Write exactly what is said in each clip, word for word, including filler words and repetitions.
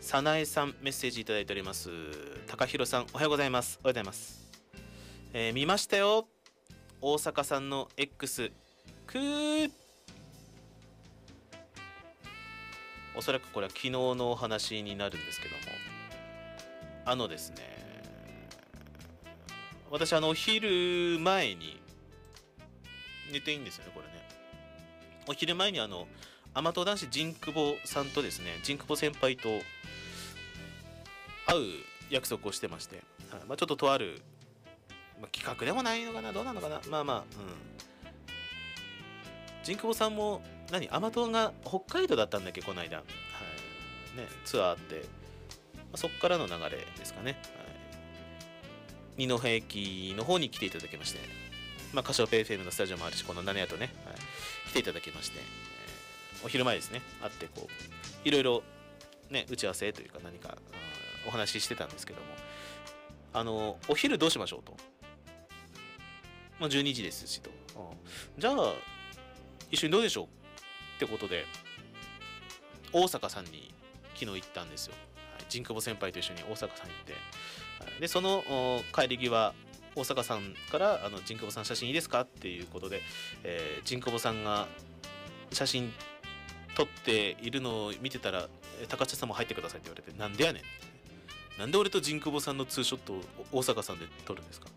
さなえさんメッセージいただいております。高弘さんおはようございます。おはようございます。えー、見ましたよ、大阪さんの X。 くーおそらくこれは昨日のお話になるんですけども、あのですね、私あのお昼前に寝ていいんですよねこれね。お昼前にあの甘党男子陣久保さんとですね、陣久保先輩と会う約束をしてまして、はい、まあ、ちょっととある、まあ、企画でもないのかな、どうなのかな、まあまあ、うん、陣久保さんも何、甘党が北海道だったんだっけこの間、はいね、ツアーあって、まあ、そっからの流れですかね、はい、二戸駅の方に来ていただきまして、まあ、カシオペイ エフエム のスタジオもあるし、このナネアとね、はい、来ていただきまして、えー、お昼前ですね、会ってこういろいろね、打ち合わせというか何かお話ししてたんですけども、あのお昼どうしましょうと、まあ、じゅうにじですしと、じゃあ一緒にどうでしょうってことで大阪さんに昨日行ったんですよ。陣久保先輩と一緒に大阪さんに行って、でその帰り際大阪さんからあの陣久保さん写真いいですかっていうことで、えー、陣久保さんが写真撮っているのを見てたら、高茶さんも入ってくださいって言われて、なんでやねん、なんで俺と陣久保さんのツーショットを大阪さんで撮るんですか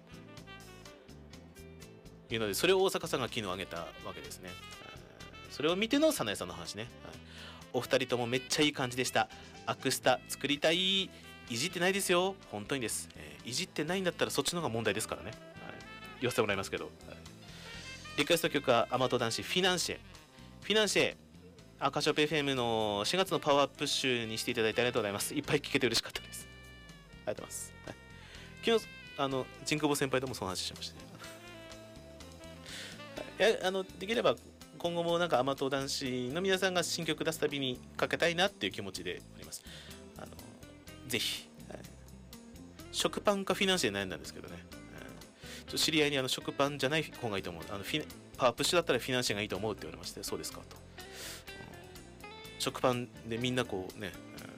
いうので、それを大阪さんが昨日あげたわけですね。それを見ての早苗さんの話ね、はい、お二人ともめっちゃいい感じでした。アクスタ作りたい。いじってないですよ、本当にです、えー、いじってないんだったらそっちの方が問題ですからね、はい、言わせてもらいますけど、はい、リクエスト曲は甘党男子フィナンシェ。フィナンシェ、アカシオペ エフエム のしがつのパワーアップッシュにしていただいてありがとうございます。いっぱい聴けて嬉しかったです。ありがとうございます。はい、昨日あの陣久保先輩ともその話しました、ね、はい、あのできれば今後もなんか甘党男子の皆さんが新曲出すたびにかけたいなっていう気持ちでおります。あのぜひ、はい、食パンかフィナンシェで悩んだんですけどね、はい、ちょっと知り合いにあの食パンじゃない方がいいと思う、あのフィパワープッシュだったらフィナンシェがいいと思うって言われまして、そうですかと、うん、食パンでみんなこうね、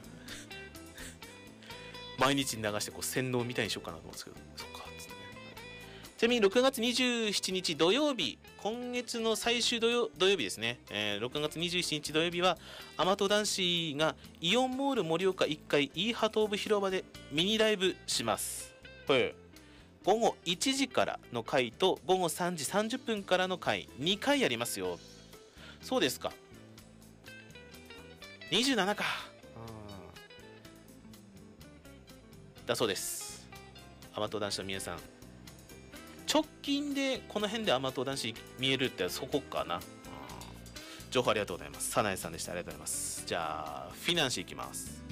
うん、毎日に流してこう洗脳みたいにしようかなと思うんですけど、そっかっつってね。ちなみにろくがつにじゅうしちにち土曜日、今月の最終土 曜, 土曜日ですね、えー、ろくがつにじゅうしちにち土曜日は甘党男子がイオンモール盛岡いっかいイーハトーブ広場でミニライブします。ごごいちじからの回とごごさんじさんじゅっぷんからの回にかいやりますよ。そうですか、にじゅうななかだそうです。甘党男子の皆さん、直近でこの辺で甘党男子見えるってそこかな。情報ありがとうございます。早苗さんでした。ありがとうございます。じゃあフィナンシーいきます。